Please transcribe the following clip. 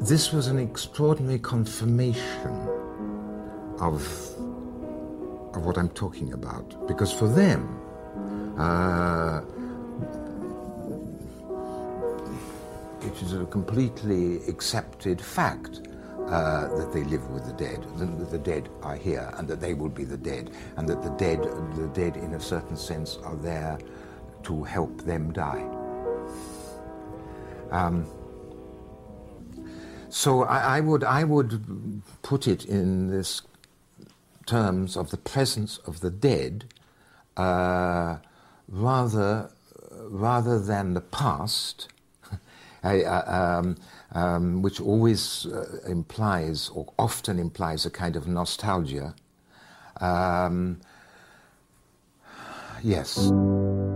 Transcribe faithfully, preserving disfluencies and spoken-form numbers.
this was an extraordinary confirmation of, of what I'm talking about, because for them, uh, it is a completely accepted fact uh, that they live with the dead, that the dead are here, and that they will be the dead, and that the dead, the dead in a certain sense are there to help them die. Um, so I, I would I would put it in this terms of the presence of the dead, uh, rather rather than the past. I, uh, um, um, which always uh, implies, or often implies, a kind of nostalgia. Um, yes.